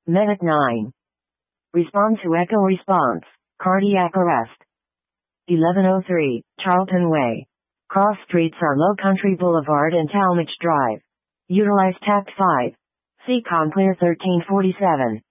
Medic 9. Respond to echo response. Cardiac arrest. 1103, Charlton Way. Cross streets are Low Country Boulevard and Talmadge Drive. Utilize Tact 5. See Clear 1347.